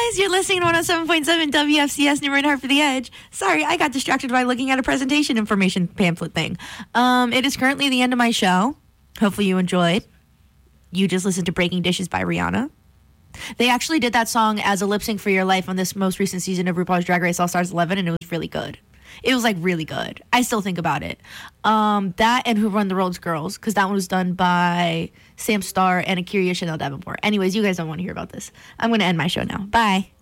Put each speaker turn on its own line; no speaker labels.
guys. You're listening to 107.7 WFCS New Heart for the Edge. Sorry, I got distracted by looking at a presentation information pamphlet thing. It is currently the end of my show. Hopefully you enjoyed. You just listened to Breaking Dishes by Rihanna. They actually did that song as a lip sync for Your Life on this most recent season of RuPaul's Drag Race All Stars 11, and it was really good. It was like really good. I still think about it. That and Who Run the Roads Girls, because that one was done by Sam Starr and Akira Chanel Davenport. Anyways, you guys don't want to hear about this. I'm going to end my show now. Bye.